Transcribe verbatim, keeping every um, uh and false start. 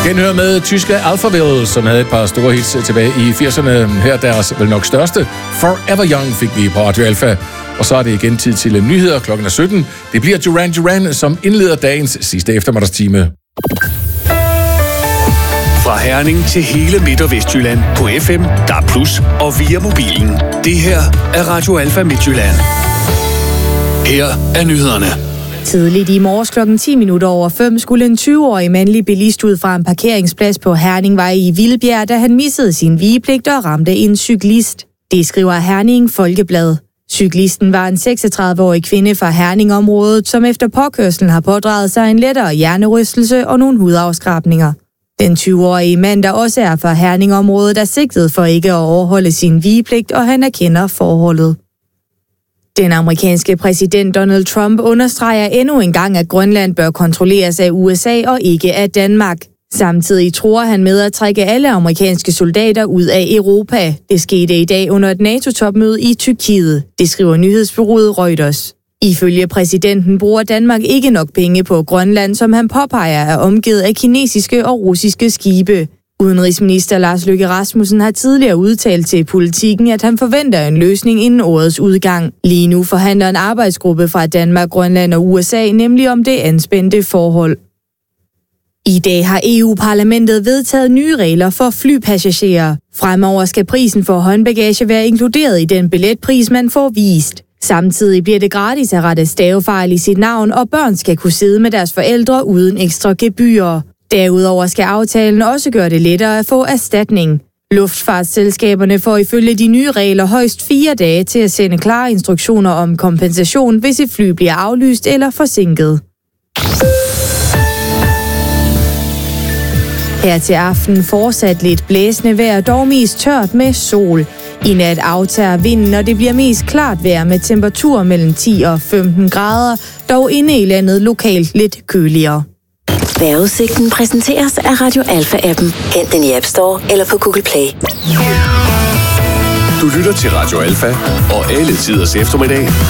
Genhør med tyske Alphaville, som havde et par store hits tilbage i firserne. Her deres vel nok største, Forever Young, fik vi på Radio Alfa. Og så er det igen tid til nyheder. Klokken er sytten. Det bliver Duran Duran, som indleder dagens sidste eftermiddagstime. Fra Herning til hele Midt- og Vestjylland på F M, D A B plus, og via mobilen. Det her er Radio Alfa Midtjylland. Her er nyhederne. Tidligt i morges klokken ti minutter over fem skulle en tyve-årig mandlig bilist ud fra en parkeringsplads på Herningvej i Vildbjerg, da han missede sin vigepligt og ramte en cyklist. Det skriver Herning Folkeblad. Cyklisten var en seksogtredive-årig kvinde fra Herning-området, som efter påkørslen har pådraget sig en lettere hjernerystelse og nogle hudafskrabninger. Den tyve-årige mand, der også er fra Herning-området, er sigtet for ikke at overholde sin vigepligt, og han erkender forholdet. Den amerikanske præsident Donald Trump understreger endnu en gang, at Grønland bør kontrolleres af U S A og ikke af Danmark. Samtidig tror han med at trække alle amerikanske soldater ud af Europa. Det skete i dag under et NATO-topmøde i Tyrkiet. Det skriver nyhedsbureauet Reuters. Ifølge præsidenten bruger Danmark ikke nok penge på Grønland, som han påpeger er omgivet af kinesiske og russiske skibe. Udenrigsminister Lars Løkke Rasmussen har tidligere udtalt til Politiken, at han forventer en løsning inden årets udgang. Lige nu forhandler en arbejdsgruppe fra Danmark, Grønland og U S A nemlig om det anspændte forhold. I dag har E U-parlamentet vedtaget nye regler for flypassagerer. Fremover skal prisen for håndbagage være inkluderet i den billetpris, man får vist. Samtidig bliver det gratis at rette stavefejl i sit navn, og børn skal kunne sidde med deres forældre uden ekstra gebyrer. Derudover skal aftalen også gøre det lettere at få erstatning. Luftfartsselskaberne får ifølge de nye regler højst fire dage til at sende klare instruktioner om kompensation, hvis et fly bliver aflyst eller forsinket. Her til aften fortsat lidt blæsende vejr, dog mest tørt med sol. I nat aftager vinden, og det bliver mest klart vejr med temperaturer mellem ti og femten grader, dog inde i landet lokalt lidt køligere. Vejrudsigten præsenteres af Radio Alfa-appen. Hent den i App Store eller på Google Play. Du lytter til Radio Alfa og alle tiders eftermiddag